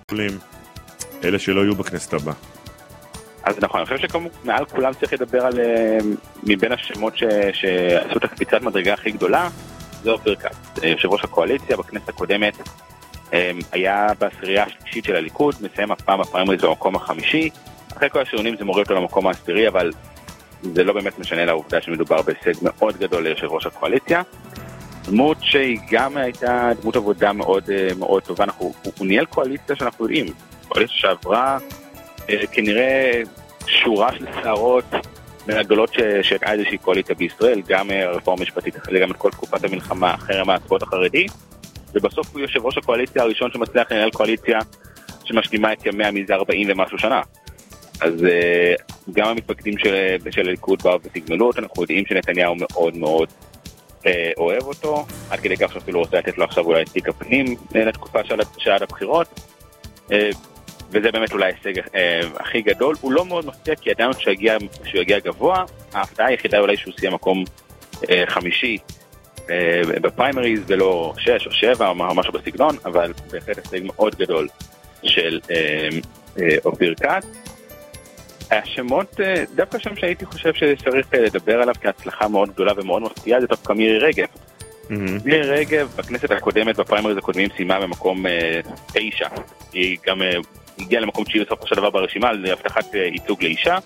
אלה שלא יהיו בכנסת הבאה. אז נכון, אני חושב שמעל כולם צריך לדבר על מבין השמות שעשו את הקפיצת מדרגה הכי גדולה, זה אופיר כץ, יושב ראש הקואליציה בכנסת הקודמת, היה בעשירייה השלישית של הליכוד, מסיים הפעם הפריימריז במקום החמישי, אחרי כל השריונים זה מוריד אותו למקום העשירי, אבל זה לא באמת משנה לעובדה שמדובר בהישג מאוד גדול ליושב ראש הקואליציה, דמות שהיא גם הייתה דמות עבודה מאוד מאוד טובה, הוא ניהל קואליציה שאנחנו יודעים, קואליציה שעברה כנראה שורה של שערות מהגדולות שהייתה איזושהי קואליציה בישראל, גם הרפורמה משפטית, גם את כל תקופת המלחמה, חרם ההצבעות החרדי, ובסוף הוא יושב ראש הקואליציה הראשון שמצליח לנהל קואליציה שמשלימה את ימיה מזה 40 ומשהו שנה. אז גם המתפקדים של הליכוד באו ותגמלו אותו, אנחנו יודעים שנתניהו מאוד מאוד אוהב אותו, עד כדי כך שאפילו רוצה לתת לו עכשיו אולי תיק הפנים לתקופה שעד הבחירות, וזה באמת אולי ההישג הכי גדול. הוא לא מאוד מפתיע כי ידענו שהוא יגיע גבוה, ההפתעה היחידה אולי שהוא סיים מקום חמישי בפריימריז ולא 6 או 7 או משהו בסגנון, אבל בהחלט הישג מאוד גדול של אופיר כץ. השמות, דווקא שם שהייתי חושב שצריך לדבר עליו כהצלחה מאוד גדולה ומאוד מפתיעה, זה דווקא מירי רגב. מירי רגב בכנסת הקודמת, בפריימריז הקודמים, סיימה במקום 9. היא גם הגיעה למקום 9 בסופו של דבר ברשימה על הבטחת ייצוג לאישה.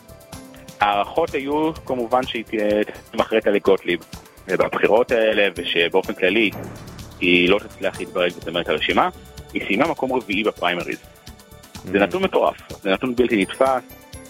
הערכות היו כמובן שהיא תמחרת על גוטליב בבחירות האלה, ושבאופן כללי היא לא תצליח להתברג ותמרת הרשימה. היא סיימה מקום רביעי בפריימריז. זה נתון מטורף, זה נתון בלתי נתפס.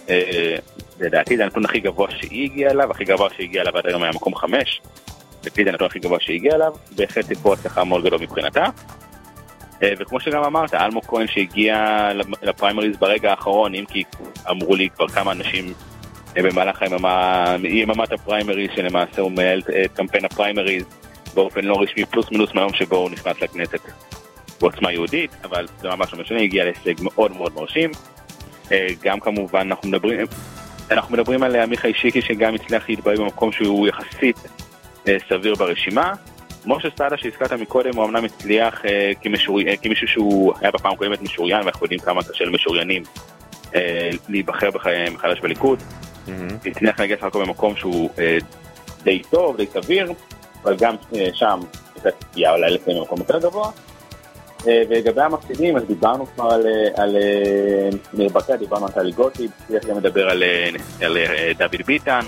לדעתי זה הנתון הכי גבוה שהיא הגיעה אליו, הכי גבוה שהגיע אליו עד היום היה מקום 5. לדעתי זה הנתון הכי גבוה שהגיע אליו, בהחלט פה הצלחה מאוד גדול מבחינתה. וכמו שגם אמרת, אלמוג כהן שהגיע לפריימריז ברגע האחרון, אם כי אמרו לי כבר כמה אנשים במהלך יממת הפריימריז, שלמעשה הוא מנהל את קמפיין הפריימריז באופן לא רשמי, פלוס מינוס מהיום שבו הוא נכנס לכנסת בעוצמה יהודית, אבל זה ממש לא משנה, הגיע להישג מאוד מאוד מרשים. גם כמובן אנחנו מדברים על עמיחי שיקלי שגם הצליח להתברג במקום שהוא יחסית סביר ברשימה. משה סעדה שהזכרת מקודם הוא אמנם הצליח כמישהו שהוא היה בפעם קודמת משוריין, ואנחנו יודעים כמה קשה למשוריינים להיבחר מחדש בליכוד. הצליח להגיע סך הכל במקום שהוא די טוב, די סביר, אבל גם שם היה אולי לפעמים במקום יותר גבוה. ולגבי המפסידים, אז דיברנו כבר על ניר ברקת, דיברנו על טלי גוטליב, צריך גם לדבר על דוד ביטן,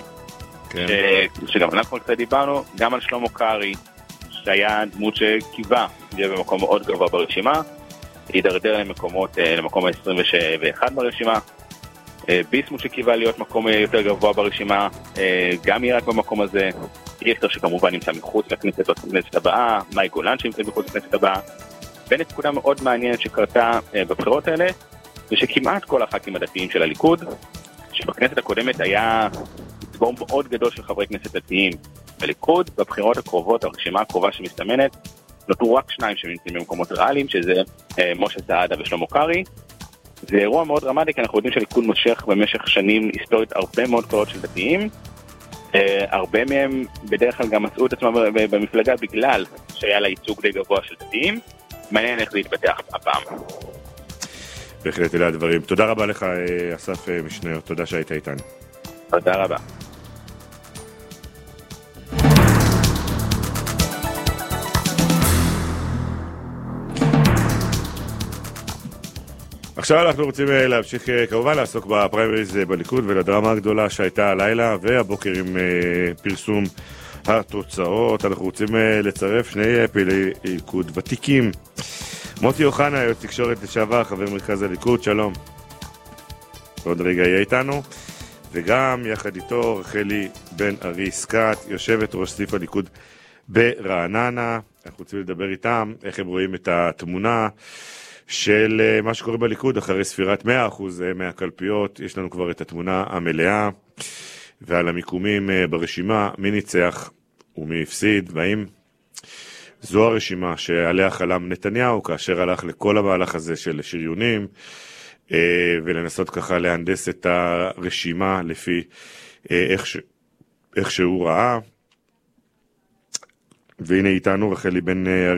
שגם אנחנו קצת דיברנו, גם על שלמה קרעי, שהיה דמות שקיווה יהיה במקום מאוד גבוה ברשימה, הידרדר למקום ה-21 ברשימה, ביסמוט שקיווה להיות מקום יותר גבוה ברשימה, גם יהיה רק במקום הזה, דיכטר שכמובן נמצא מחוץ לכנסת הבאה, מאי גולן שנמצא מחוץ לכנסת הבאה. ונקודה מאוד מעניינת שקרתה בבחירות האלה, זה שכמעט כל הח"כים הדתיים של הליכוד, שבכנסת הקודמת היה ציבור מאוד גדול של חברי כנסת דתיים בליכוד, בבחירות הקרובות, הרשימה הקרובה שמסתמנת, נותרו רק 2 שנמצאים במקומות ריאליים, שזה משה סעדה ושלמה קרעי. זה אירוע מאוד דרמטי, כי אנחנו יודעים שהליכוד מושך במשך שנים היסטורית הרבה מאוד קולות של דתיים, הרבה מהם בדרך כלל גם מצאו את עצמם במפלגה בגלל שהיה לה ייצוג די גבוה של דתיים. מעניין איך זה יתפתח הפעם. בהחלט אלה הדברים. תודה רבה לך אסף משנר, תודה שהיית איתנו. תודה רבה. עכשיו אנחנו רוצים להמשיך כמובן לעסוק בפריימריז בליכוד ולדרמה הגדולה שהייתה הלילה והבוקר עם פרסום התוצאות. אנחנו רוצים לצרף 2 פעילי ליכוד ותיקים. מוטי אוחנה, יועץ תקשורת לשעבר, חבר מרכז הליכוד, שלום. עוד רגע יהיה איתנו. וגם יחד איתו רחלי בן ארי סקאט, יושבת ראש סניף הליכוד ברעננה. אנחנו רוצים לדבר איתם איך הם רואים את התמונה של מה שקורה בליכוד אחרי ספירת 100% מהקלפיות. יש לנו כבר את התמונה המלאה ועל המיקומים ברשימה, מי ניצח ומי הפסיד, והאם זו הרשימה שעליה חלם נתניהו כאשר הלך לכל המהלך הזה של שריונים, ולנסות ככה להנדס את הרשימה לפי איך שהוא ראה. והנה איתנו רחלי בן ארי